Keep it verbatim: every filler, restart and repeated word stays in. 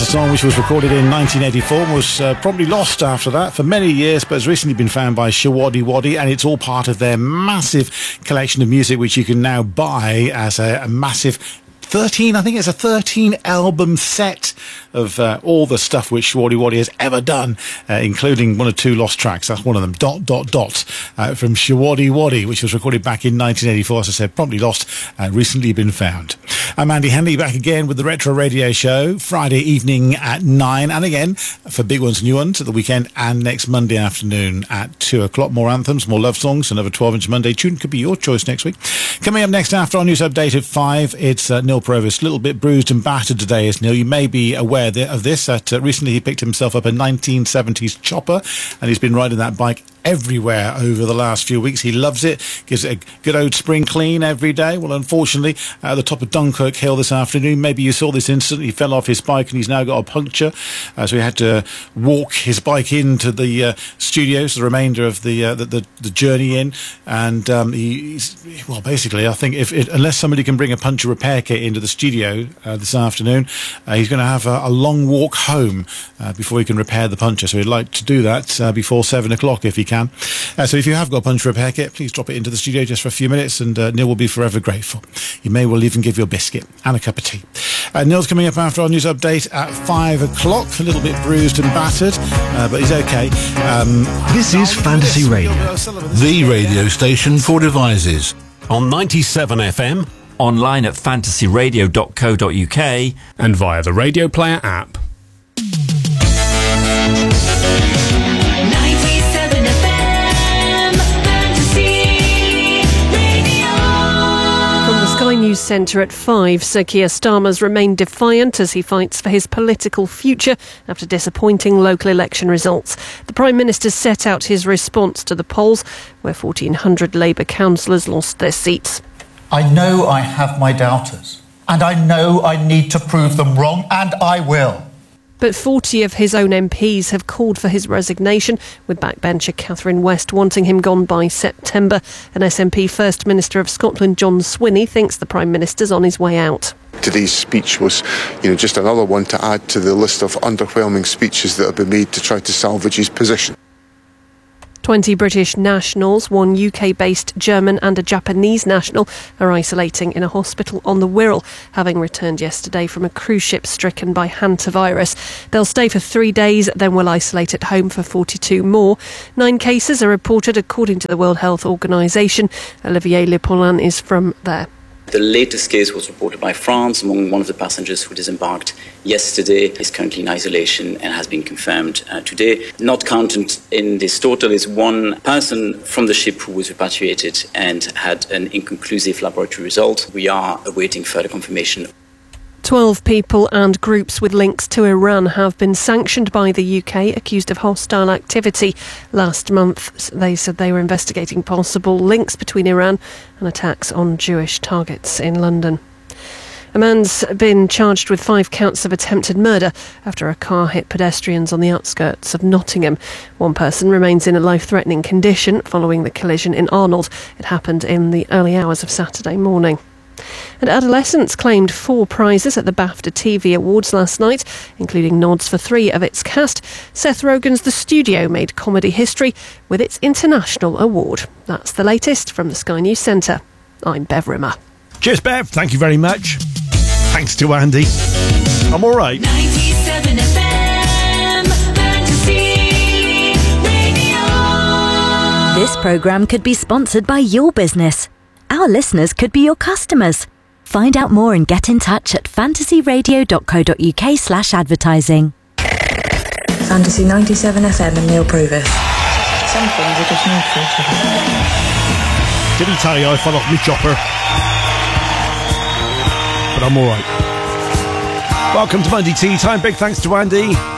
a song which was recorded in nineteen eighty-four and was uh, probably lost after that for many years, but has recently been found by Showaddywaddy, and it's all part of their massive collection of music which you can now buy as a, a massive thirteen, I think it's a thirteen album set of uh, all the stuff which Showaddywaddy has ever done, uh, including one or two lost tracks. That's one of them, Dot Dot Dot, uh, from Showaddywaddy, which was recorded back in nineteen eighty-four, as I said, probably lost and recently been found. I'm Andy Henley, back again with the Retro Radio Show, Friday evening at nine, and again for big ones and new ones at the weekend, and next Monday afternoon at two o'clock. More anthems, more love songs, another twelve inch Monday tune could be your choice next week. Coming up next after our news update at five, it's uh, Neil Provis, a little bit bruised and battered today is Neil. You may be aware of this, that uh, recently he picked himself up a nineteen seventies chopper, and he's been riding that bike everywhere over the last few weeks. He loves it, gives it a good old spring clean every day. Well, unfortunately, at the top of Dunkirk Hill this afternoon, maybe you saw this incident, he fell off his bike and he's now got a puncture, uh, so he had to walk his bike into the uh, studios, the remainder of the, uh, the, the the journey in, and um, he, he's, well, basically, I think if it, unless somebody can bring a puncture repair kit into the studio uh, this afternoon, uh, he's going to have a, a long walk home uh, before he can repair the puncture, so he'd like to do that uh, before seven o'clock if he can. Can. Uh, so if you have got a puncture repair kit, please drop it into the studio just for a few minutes, and uh, Neil will be forever grateful. He may well even give you a biscuit and a cup of tea. Uh, Neil's coming up after our news update at five o'clock, a little bit bruised and battered, uh, but he's okay. Um, this is Fantasy Radio, the radio station for devices. On ninety-seven F M, online at fantasy radio dot co dot uk, and via the Radio Player app. Sky News Centre at five. Sir Keir Starmer's remained defiant as he fights for his political future after disappointing local election results. The Prime Minister set out his response to the polls, where fourteen hundred Labour councillors lost their seats. I know I have my doubters, and I know I need to prove them wrong, and I will. But forty of his own M Ps have called for his resignation, with backbencher Catherine West wanting him gone by September. An S N P First Minister of Scotland, John Swinney, thinks the Prime Minister's on his way out. Today's speech was, you know, just another one to add to the list of underwhelming speeches that have been made to try to salvage his position. twenty British nationals, one U K-based German and a Japanese national, are isolating in a hospital on the Wirral, having returned yesterday from a cruise ship stricken by hantavirus. They'll stay for three days, then will isolate at home for forty-two more. Nine cases are reported according to the World Health Organisation. Olivier Lepaulin is from there. The latest case was reported by France among one of the passengers who disembarked yesterday. Is currently in isolation and has been confirmed uh, today. Not counted in this total is one person from the ship who was repatriated and had an inconclusive laboratory result. We are awaiting further confirmation. Twelve people and groups with links to Iran have been sanctioned by the U K, accused of hostile activity. Last month, they said they were investigating possible links between Iran and attacks on Jewish targets in London. A man's been charged with five counts of attempted murder after a car hit pedestrians on the outskirts of Nottingham. One person remains in a life-threatening condition following the collision in Arnold. It happened in the early hours of Saturday morning. And adolescents claimed four prizes at the BAFTA T V Awards last night, including nods for three of its cast. Seth Rogen's The Studio made comedy history with its International Award. That's the latest from the Sky News Centre. I'm Bev Rimmer. Cheers, Bev. Thank you very much. Thanks to Andy. I'm all right. ninety-seven F M, Fantasy Radio. This programme could be sponsored by your business. Our listeners could be your customers. Find out more and get in touch at fantasy radio dot co dot uk slash advertising. Fantasy ninety-seven F M and Neil Provis. Some things are just not for each other. Did he tell you I fell off my chopper? But I'm alright. Welcome to Monday Tea Time. Big thanks to Andy.